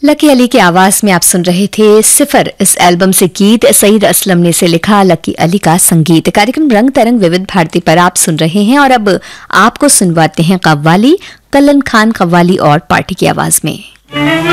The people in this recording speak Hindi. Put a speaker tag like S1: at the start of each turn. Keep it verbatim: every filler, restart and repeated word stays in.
S1: लकी अली की आवाज में आप सुन रहे थे सिफर इस एल्बम से गीत। सईद असलम ने से लिखा, लकी अली का संगीत। कार्यक्रम रंग तरंग विविध भारती पर आप सुन रहे हैं और अब आपको सुनवाते हैं कव्वाली, कल्लन खान कव्वाली और पार्टी की आवाज में।